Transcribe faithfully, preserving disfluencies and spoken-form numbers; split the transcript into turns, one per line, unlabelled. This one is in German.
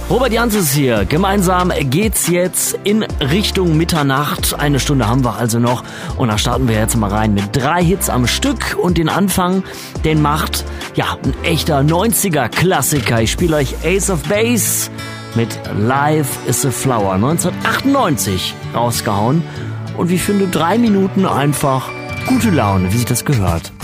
Robert Janses hier. Gemeinsam geht's jetzt in Richtung Mitternacht. Eine Stunde haben wir also noch. Und da starten wir jetzt mal rein mit drei Hits am Stück. Und den Anfang, den macht, ja, ein echter neunziger-Klassiker. Ich spiele euch Ace of Base mit Life is a Flower. neunzehnhundertachtundneunzig rausgehauen. Und wie ich finde, drei Minuten einfach gute Laune, wie sich das gehört.